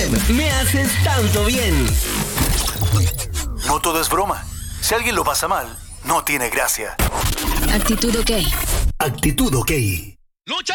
Me haces tanto bien. No todo es broma. Si alguien lo pasa mal, no tiene gracia. Actitud OK. Actitud OK. ¡Lucha!